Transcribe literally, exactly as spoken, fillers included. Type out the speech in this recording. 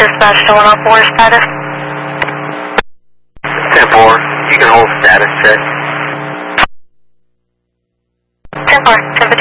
Dispatch to one oh four status. ten four, you can hold status check. ten four, ten